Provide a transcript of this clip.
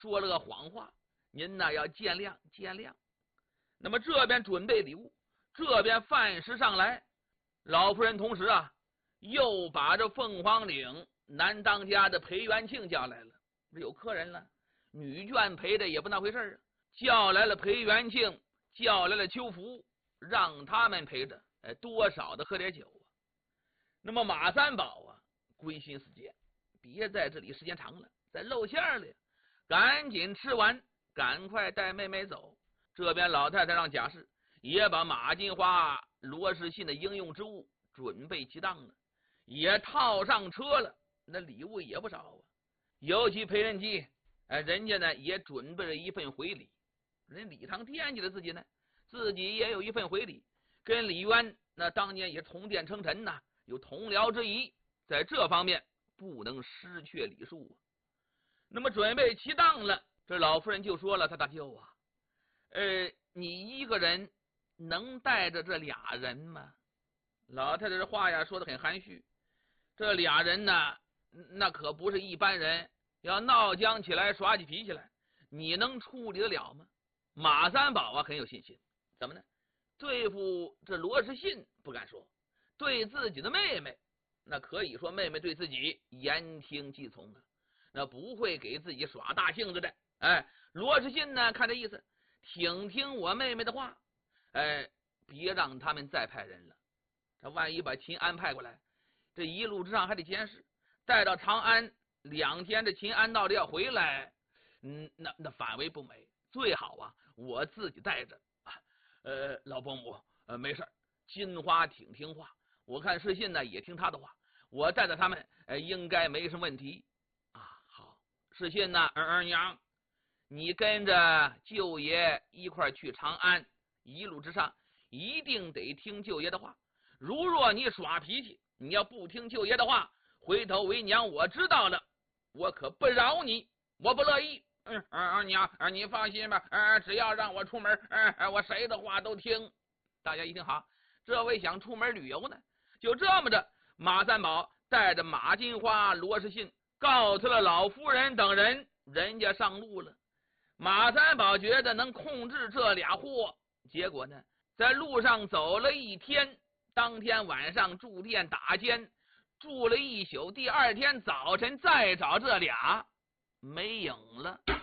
说了个谎话，您呢要见谅见谅。那么这边准备礼物，这边饭食上来，老夫人同时啊又把这凤凰岭男当家的裴元庆叫来了。有客人了，女眷陪着也不那回事啊，叫来了裴元庆，叫来了邱福，让他们陪着，多少的喝点酒啊。那么马三宝啊归心似箭，别在这里时间长了再露馅了呀，赶紧吃完赶快带妹妹走。这边老太太让贾氏也把马金花、罗世信的应用之物准备齐当了，也套上车了，那礼物也不少啊。尤其裴仁基人家呢也准备了一份回礼，人李唐惦记着自己呢，自己也有一份回礼，跟李渊那当年也同殿称臣呐，有同僚之谊，在这方面不能失却礼数啊。那么准备齐当了，这老夫人就说了：“他大舅啊，你一个人能带着这俩人吗？”老太太这话呀说得很含蓄，这俩人呢那可不是一般人，要闹僵起来耍起脾气来，你能处理得了吗？马三宝啊很有信心，怎么呢？对付这罗世信不敢说，对自己的妹妹那可以说妹妹对自己言听计从啊，那不会给自己耍大性子的。罗世信呢看这意思，挺听我妹妹的话，别让他们再派人了。他万一把秦安派过来，这一路之上还得监视，带到长安2天，这秦安到底要回来，那反为不美。最好啊我自己带着。老伯母没事，金花挺听话，我看世信呢也听他的话，我带着他们应该没什么问题啊。好，世信呢儿娘，你跟着舅爷一块去长安，一路之上一定得听舅爷的话。如若你耍脾气，你要不听舅爷的话，回头为娘我知道了，我可不饶你，我不乐意。娘你放心吧，只要让我出门，我谁的话都听。大家一听好，这位想出门旅游呢。就这么着，马三宝带着马金花、罗世信告诉了老夫人等人，人家上路了。马三宝觉得能控制这俩货，结果呢在路上走了1天，当天晚上住店打尖，住了1宿，第2天早晨再找这俩没影了。